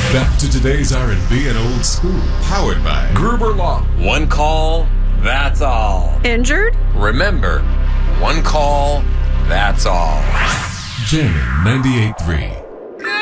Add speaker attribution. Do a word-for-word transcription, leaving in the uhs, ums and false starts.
Speaker 1: Back to today's R and B and old school. Powered by Gruber Law.
Speaker 2: One call, that's all.
Speaker 3: Injured?
Speaker 2: Remember, one call, that's all.
Speaker 1: Jamming ninety-eight point three.